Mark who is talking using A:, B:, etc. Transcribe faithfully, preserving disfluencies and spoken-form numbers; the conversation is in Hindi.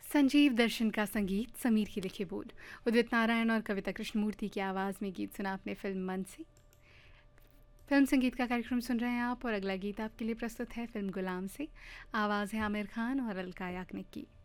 A: संजीव दर्शन का संगीत, समीर की लिखे बोल, उदित नारायण और कविता कृष्णमूर्ति की आवाज़ में गीत सुना आपने फिल्म मन से। फिल्म संगीत का कार्यक्रम सुन रहे हैं आप और अगला गीत आपके लिए प्रस्तुत है फिल्म गुलाम से। आवाज़ है आमिर खान और अलका याग्निक की।